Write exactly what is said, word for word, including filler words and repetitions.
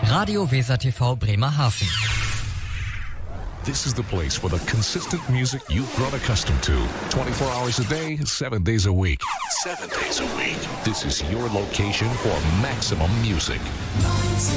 Radio Weser T V Bremerhaven. This is the place for the consistent music you've grown accustomed to. twenty-four hours a day, seven days a week. Seven days a week. This is your location for maximum music.